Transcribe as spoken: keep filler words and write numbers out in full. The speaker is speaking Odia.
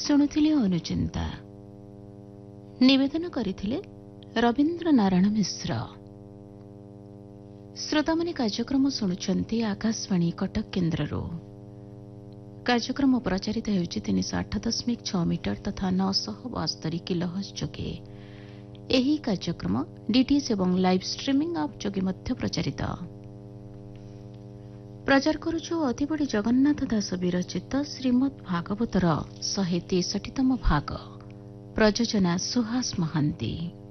ଶୁଣୁଥିଲେ ଅନୁଚିନ୍ତା। ନିବେଦନ କରିଥିଲେ ରବୀନ୍ଦ୍ର ନାରାୟଣ ମିଶ୍ର। ଶ୍ରୋତାମାନେ କାର୍ଯ୍ୟକ୍ରମ ଶୁଣୁଛନ୍ତି ଆକାଶବାଣୀ କଟକ କେନ୍ଦ୍ରରୁ। କାର୍ଯ୍ୟକ୍ରମ ପ୍ରଚାରିତ ହେଉଛି ତିନିଶହ ଆଠ ଦଶମିକ ଛଅ ମିଟର ତଥା ନଅଶହ ବାସ୍ତରୀ କିଲୋହର୍ଟ୍ଜ ଯୋଗେ। ଏହି କାର୍ଯ୍ୟକ୍ରମ ଡିଟିଏଚ୍ ଏବଂ ଲାଇଭ୍ ଷ୍ଟ୍ରିମିଂ ଆପ୍ ଯୋଗେ ମଧ୍ୟ ପ୍ରଚାରିତ। ପ୍ରଚାର କରୁଛୁ ଅତିବଡ଼ି ଜଗନ୍ନାଥ ଦାସ ବିରଚିତ ଶ୍ରୀମଦ୍ ଭାଗବତର ଶହେ ତେଷଠିତମ ଭାଗ। ପ୍ରଯୋଜନା ସୁହାସ ମହାନ୍ତି।